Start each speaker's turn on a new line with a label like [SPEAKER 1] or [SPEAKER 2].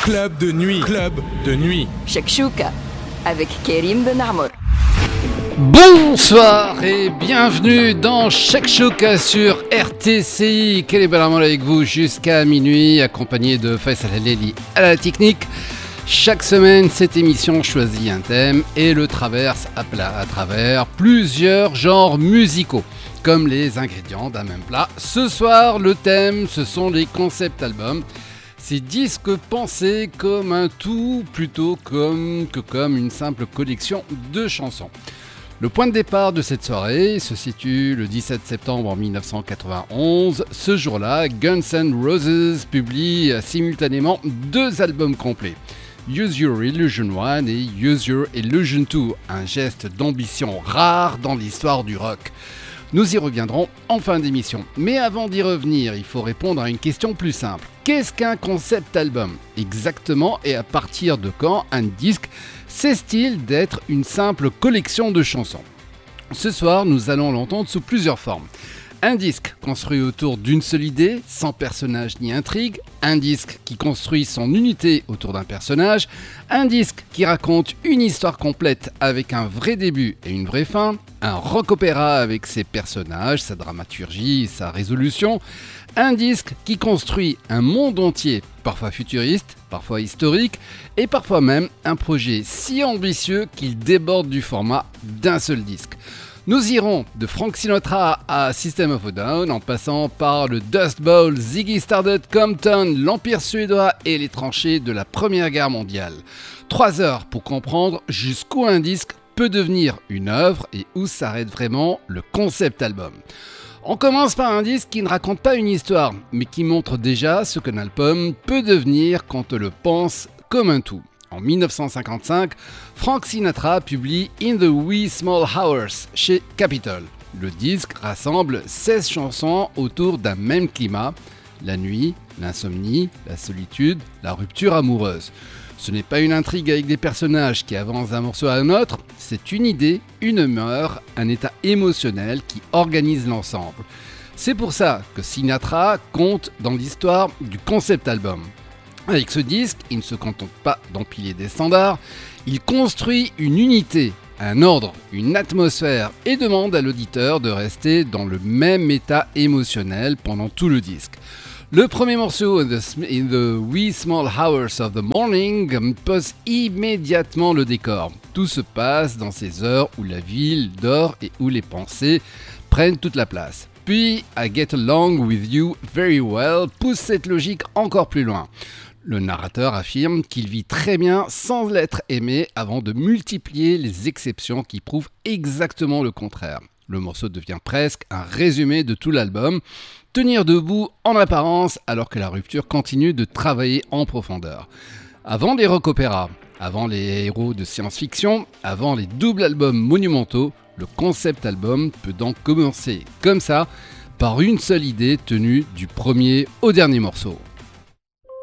[SPEAKER 1] Club de nuit. Club de nuit.
[SPEAKER 2] Shakshuka avec Karim Benamour.
[SPEAKER 3] Bonsoir et bienvenue dans Shakshuka sur RTCI. Karim Benamour avec vous jusqu'à minuit, accompagné de Faisal Haleli à la technique. Chaque semaine, cette émission choisit un thème et le traverse à travers plusieurs genres musicaux, comme les ingrédients d'un même plat. Ce soir, le thème, ce sont les concept albums. Ces disques pensés comme un tout plutôt que comme une simple collection de chansons. Le point de départ de cette soirée se situe le 17 septembre 1991. Ce jour-là, Guns N' Roses publie simultanément deux albums complets. Use Your Illusion 1 et Use Your Illusion 2, un geste d'ambition rare dans l'histoire du rock. Nous y reviendrons en fin d'émission. Mais avant d'y revenir, il faut répondre à une question plus simple. Qu'est-ce qu'un concept album ? Exactement, et à partir de quand un disque cesse-t-il d'être une simple collection de chansons ? Ce soir, nous allons l'entendre sous plusieurs formes. Un disque construit autour d'une seule idée, sans personnage ni intrigue. Un disque qui construit son unité autour d'un personnage. Un disque qui raconte une histoire complète avec un vrai début et une vraie fin. Un rock-opéra avec ses personnages, sa dramaturgie, sa résolution. Un disque qui construit un monde entier, parfois futuriste, parfois historique, et parfois même un projet si ambitieux qu'il déborde du format d'un seul disque. Nous irons de Frank Sinatra à System of a Down, en passant par le Dust Bowl, Ziggy Stardust, Compton, l'Empire suédois et les tranchées de la Première Guerre mondiale. 3 heures pour comprendre jusqu'où un disque peut devenir une œuvre et où s'arrête vraiment le concept album. On commence par un disque qui ne raconte pas une histoire, mais qui montre déjà ce qu'un album peut devenir quand on le pense comme un tout. En 1955, Frank Sinatra publie In the Wee Small Hours chez Capitol. Le disque rassemble 16 chansons autour d'un même climat, la nuit, l'insomnie, la solitude, la rupture amoureuse. Ce n'est pas une intrigue avec des personnages qui avancent d'un morceau à un autre, c'est une idée, une humeur, un état émotionnel qui organise l'ensemble. C'est pour ça que Sinatra compte dans l'histoire du concept album. Avec ce disque, il ne se contente pas d'empiler des standards, il construit une unité, un ordre, une atmosphère et demande à l'auditeur de rester dans le même état émotionnel pendant tout le disque. Le premier morceau, In the Wee Small Hours of the Morning, pose immédiatement le décor. Tout se passe dans ces heures où la ville dort et où les pensées prennent toute la place. Puis, I Get Along With You Very Well pousse cette logique encore plus loin. Le narrateur affirme qu'il vit très bien sans l'être aimé avant de multiplier les exceptions qui prouvent exactement le contraire. Le morceau devient presque un résumé de tout l'album, tenir debout en apparence alors que la rupture continue de travailler en profondeur. Avant les rock-opéras, avant les héros de science-fiction, avant les doubles albums monumentaux, le concept album peut donc commencer comme ça, par une seule idée tenue du premier au dernier morceau.